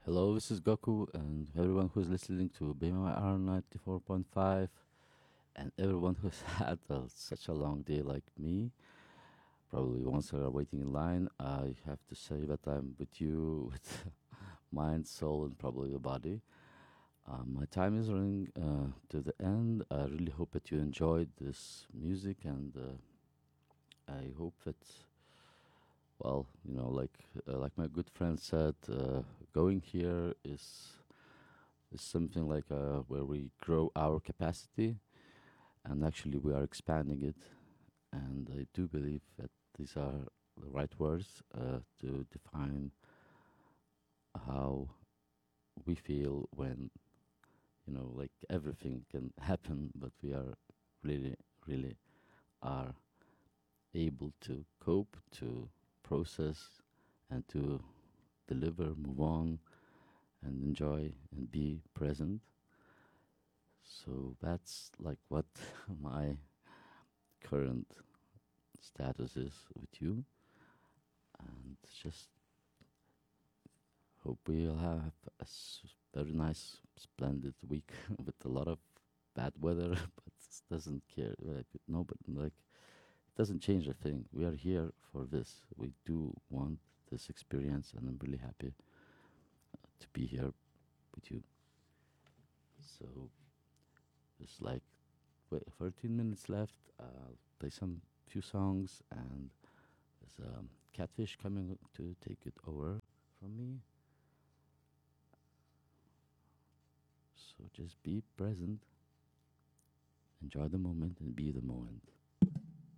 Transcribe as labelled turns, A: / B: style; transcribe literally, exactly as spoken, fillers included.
A: Hello, this is Goku, and everyone who's listening to B M I R ninety-four point five, and everyone who's had a, such a long day like me, probably once are waiting in line. I have to say that I'm with you with mind, soul, and probably your body. Um, my time is running uh, to the end. I really hope that you enjoyed this music, and uh, I hope that, well, you know, like uh, like my good friend said, uh, going here is is something like uh, where we grow our capacity, and actually we are expanding it. And I do believe that these are the right words uh, to define how we feel when, you know, like everything can happen, but we are really, really are able to cope, to process, and to deliver, move on, and enjoy and be present. So that's like what my current status is with you, and just hope we'll have a s- very nice, splendid week with a lot of bad weather, but it doesn't care. Like, no, but like it doesn't change a thing. We are here for this. We do want this experience, and I'm really happy to be here with you. So it's like wait, thirteen minutes left. I'll play some few songs, and there's um, Catfish coming to take it over from me. So just be present, enjoy the moment, and be the moment.